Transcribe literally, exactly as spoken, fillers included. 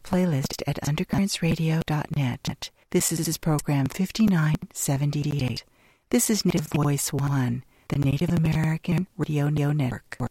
playlist at undercurrents radio dot net. This is program fifty-nine seventy-eight. This is Native Voice One, the Native American Radio Network.